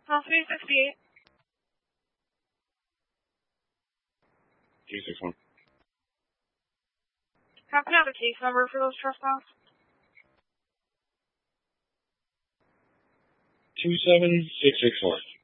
House 368. 261. Can I have the case number for those trespass? 27664.